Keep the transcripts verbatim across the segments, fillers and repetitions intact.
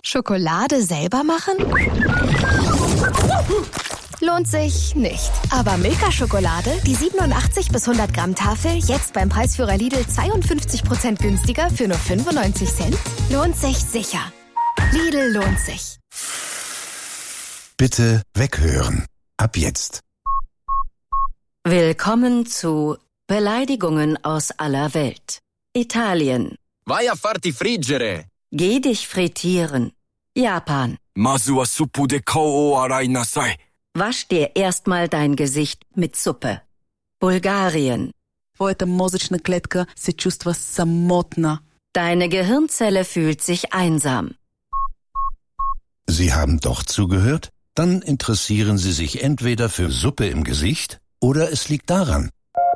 Schokolade selber machen? Lohnt sich nicht. Aber Milka-Schokolade, die siebenundachtzig bis hundert Gramm Tafel, jetzt beim Preisführer Lidl zweiundfünfzig Prozent günstiger für nur fünfundneunzig Cent? Lohnt sich sicher. Lidl lohnt sich. Bitte weghören. Ab jetzt. Willkommen zu Beleidigungen aus aller Welt. Italien. Vai a farti friggere. Geh dich frittieren. Japan. Masu wa suppu de kao o arai nasai. Wasch dir erstmal dein Gesicht mit Suppe. Bulgarien. Твоята мозъчна клетка се чувства самотна. Deine Gehirnzelle fühlt sich einsam. Sie haben doch zugehört? Dann interessieren Sie sich entweder für Suppe im Gesicht oder es liegt daran.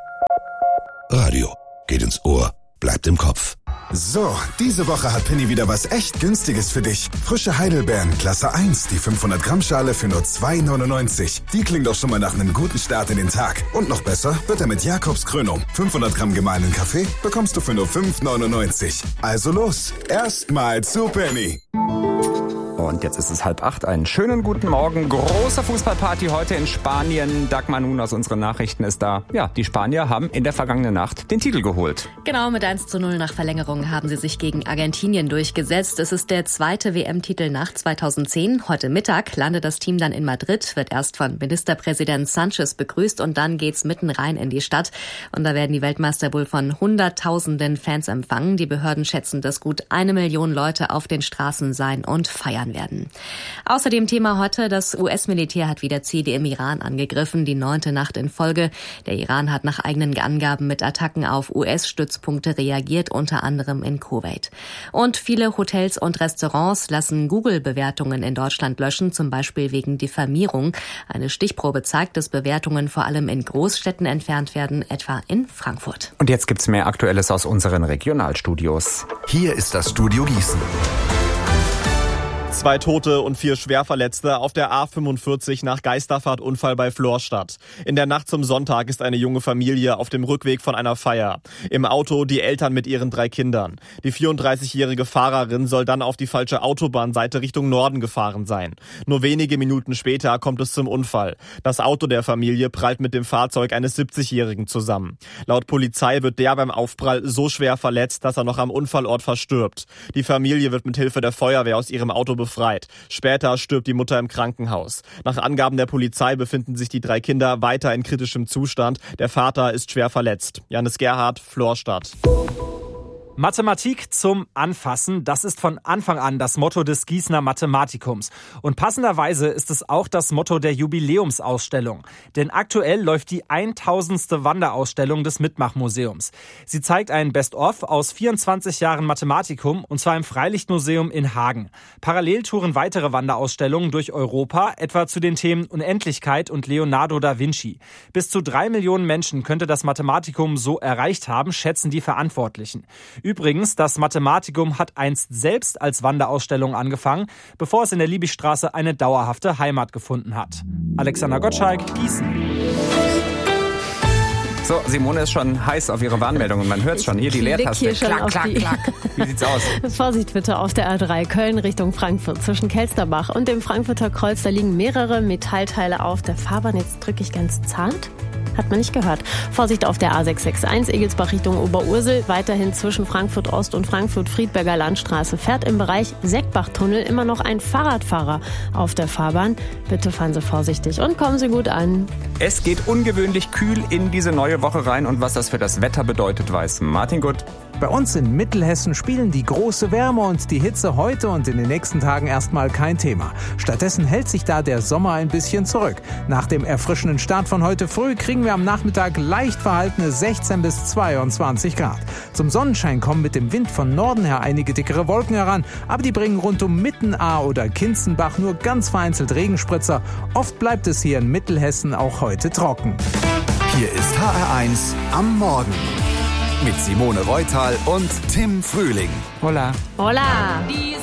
Radio geht ins Ohr, bleibt im Kopf. So, diese Woche hat Penny wieder was echt Günstiges für dich. Frische Heidelbeeren, Klasse eins, die fünfhundert Gramm Schale für nur zwei neunundneunzig. Die klingt doch schon mal nach einem guten Start in den Tag. Und noch besser wird er mit Jakobs Krönung. fünfhundert Gramm gemahlenen Kaffee bekommst du für nur fünf neunundneunzig. Also los, erstmal zu Penny. Und jetzt ist es halb acht. Einen schönen guten Morgen. Große Fußballparty heute in Spanien. Dagmar Nun aus unseren Nachrichten ist da. Ja, die Spanier haben in der vergangenen Nacht den Titel geholt. Genau, mit eins zu null nach Verlängerung haben sie sich gegen Argentinien durchgesetzt. Es ist der zweite W M-Titel nach zweitausendzehn. Heute Mittag landet das Team dann in Madrid, wird erst von Ministerpräsident Sanchez begrüßt und dann geht's mitten rein in die Stadt. Und da werden die Weltmeister wohl von hunderttausenden Fans empfangen. Die Behörden schätzen, dass gut eine Million Leute auf den Straßen sein und feiern werden. Außerdem Thema heute, das U S-Militär hat wieder Ziele im Iran angegriffen, die neunte Nacht in Folge. Der Iran hat nach eigenen Angaben mit Attacken auf U S-Stützpunkte reagiert, unter anderem in Kuwait. Und viele Hotels und Restaurants lassen Google-Bewertungen in Deutschland löschen, zum Beispiel wegen Diffamierung. Eine Stichprobe zeigt, dass Bewertungen vor allem in Großstädten entfernt werden, etwa in Frankfurt. Und jetzt gibt's mehr Aktuelles aus unseren Regionalstudios. Hier ist das Studio Gießen. Zwei Tote und vier Schwerverletzte auf der A fünfundvierzig nach Geisterfahrtunfall bei Florstadt. In der Nacht zum Sonntag ist eine junge Familie auf dem Rückweg von einer Feier. Im Auto die Eltern mit ihren drei Kindern. Die vierunddreißigjährige Fahrerin soll dann auf die falsche Autobahnseite Richtung Norden gefahren sein. Nur wenige Minuten später kommt es zum Unfall. Das Auto der Familie prallt mit dem Fahrzeug eines siebzigjährigen zusammen. Laut Polizei wird der beim Aufprall so schwer verletzt, dass er noch am Unfallort verstirbt. Die Familie wird mit Hilfe der Feuerwehr aus ihrem Auto befreit. Später stirbt die Mutter im Krankenhaus. Nach Angaben der Polizei befinden sich die drei Kinder weiter in kritischem Zustand. Der Vater ist schwer verletzt. Janis Gerhardt, Florstadt. Mathematik zum Anfassen, das ist von Anfang an das Motto des Gießener Mathematikums. Und passenderweise ist es auch das Motto der Jubiläumsausstellung. Denn aktuell läuft die tausendste Wanderausstellung des Mitmachmuseums. Sie zeigt ein Best-of aus vierundzwanzig Jahren Mathematikum, und zwar im Freilichtmuseum in Hagen. Parallel touren weitere Wanderausstellungen durch Europa, etwa zu den Themen Unendlichkeit und Leonardo da Vinci. Bis zu drei Millionen Menschen könnte das Mathematikum so erreicht haben, schätzen die Verantwortlichen. Übrigens, das Mathematikum hat einst selbst als Wanderausstellung angefangen, bevor es in der Liebigstraße eine dauerhafte Heimat gefunden hat. Alexander Gottschalk, Gießen. So, Simone ist schon heiß auf ihre Warnmeldung und man hört es schon. Hier die Leertaste. Klack, klack, klack. Wie sieht's aus? Vorsicht bitte auf der A drei Köln Richtung Frankfurt. Zwischen Kelsterbach und dem Frankfurter Kreuz, da liegen mehrere Metallteile auf der Fahrbahn. Jetzt drücke ich ganz zart. Hat man nicht gehört. Vorsicht auf der A sechs sechs eins Egelsbach Richtung Oberursel. Weiterhin zwischen Frankfurt Ost und Frankfurt Friedberger Landstraße fährt im Bereich Seckbachtunnel immer noch ein Fahrradfahrer auf der Fahrbahn. Bitte fahren Sie vorsichtig und kommen Sie gut an. Es geht ungewöhnlich kühl in diese neue Woche rein und was das für das Wetter bedeutet, weiß Martin Gutt. Bei uns in Mittelhessen spielen die große Wärme und die Hitze heute und in den nächsten Tagen erstmal kein Thema. Stattdessen hält sich da der Sommer ein bisschen zurück. Nach dem erfrischenden Start von heute früh kriegen wir am Nachmittag leicht verhaltene sechzehn bis zweiundzwanzig Grad. Zum Sonnenschein kommen mit dem Wind von Norden her einige dickere Wolken heran, aber die bringen rund um Mittenaar oder Kinzenbach nur ganz vereinzelt Regenspritzer. Oft bleibt es hier in Mittelhessen auch heute trocken. Hier ist H R eins am Morgen. Mit Simone Reutal und Tim Frühling. Hola. Hola.